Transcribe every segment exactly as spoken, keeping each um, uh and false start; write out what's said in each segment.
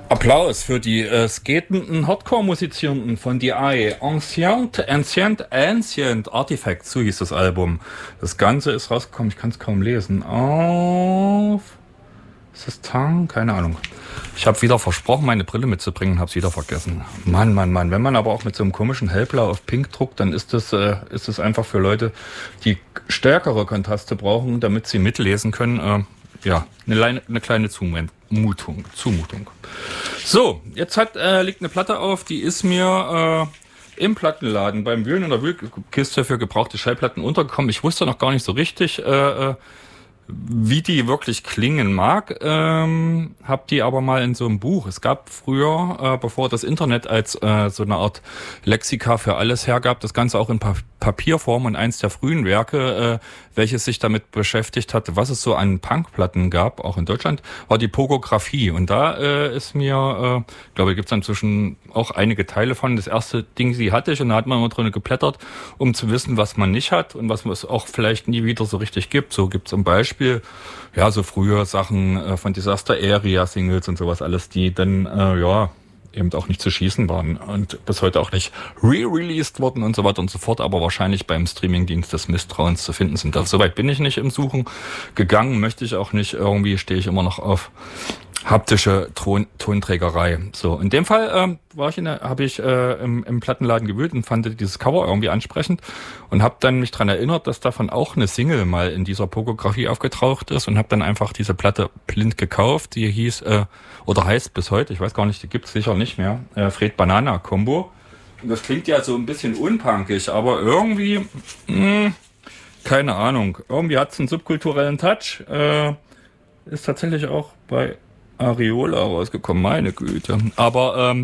Applaus für die äh, skatenden Hardcore-Musizierenden von D I. Ancient, Ancient, Ancient Artifacts, so hieß das Album. Das Ganze ist rausgekommen, ich kann es kaum lesen. Auf... Ist das Tang? Keine Ahnung. Ich habe wieder versprochen, meine Brille mitzubringen, habe es wieder vergessen. Mann, Mann, Mann. Wenn man aber auch mit so einem komischen Hellblau auf Pink druckt, dann ist das, äh, ist das einfach für Leute, die stärkere Kontraste brauchen, damit sie mitlesen können. Äh, ja, eine, Leine, eine kleine Zumutung. Zumutung. So, jetzt hat, äh, liegt eine Platte auf, die ist mir äh, im Plattenladen beim Wühlen in der Wühlkiste für gebrauchte Schallplatten untergekommen. Ich wusste noch gar nicht so richtig, äh, wie die wirklich klingen mag, ähm, hab die aber mal in so einem Buch. Es gab früher, äh, bevor das Internet als äh, so eine Art Lexika für alles hergab, das Ganze auch in pa- Papierform und eins der frühen Werke, äh, welches sich damit beschäftigt hatte, was es so an Punkplatten gab, auch in Deutschland, war die Pogographie. Und da äh, ist mir, äh, glaube ich, gibt es inzwischen auch einige Teile von. Das erste Ding, die hatte ich, und da hat man immer drin geblättert, um zu wissen, was man nicht hat und was es auch vielleicht nie wieder so richtig gibt. So gibt es zum Beispiel, ja, so früher Sachen äh, von Disaster Area Singles und sowas alles, die dann, äh, ja, eben auch nicht zu schießen waren und bis heute auch nicht re-released wurden und so weiter und so fort, aber wahrscheinlich beim Streamingdienst des Misstrauens zu finden sind. Also, soweit bin ich nicht im Suchen gegangen, möchte ich auch nicht. Irgendwie stehe ich immer noch auf haptische Ton- Tonträgerei. So, in dem Fall ähm, war ich in der, habe ich äh, im, im Plattenladen gewühlt und fand dieses Cover irgendwie ansprechend und habe dann mich dran erinnert, dass davon auch eine Single mal in dieser Pogografie aufgetaucht ist und habe dann einfach diese Platte blind gekauft. Die hieß äh, oder heißt bis heute, ich weiß gar nicht, die gibt's sicher nicht mehr, äh, Fred Banana Combo. Und das klingt ja so ein bisschen unpunkig, aber irgendwie, mh, keine Ahnung, irgendwie hat's einen subkulturellen Touch. Äh, ist tatsächlich auch bei Areola rausgekommen, meine Güte. Aber ähm,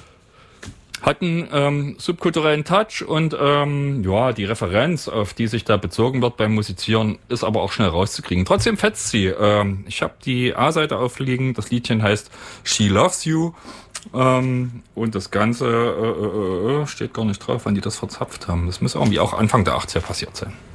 hat einen ähm, subkulturellen Touch und ähm, ja, die Referenz, auf die sich da bezogen wird beim Musizieren, ist aber auch schnell rauszukriegen. Trotzdem fetzt sie. Ähm, ich habe die A-Seite aufliegen, das Liedchen heißt She Loves You ähm, und das Ganze äh, äh, äh, steht gar nicht drauf, wann die das verzapft haben. Das muss irgendwie auch Anfang der achtziger passiert sein.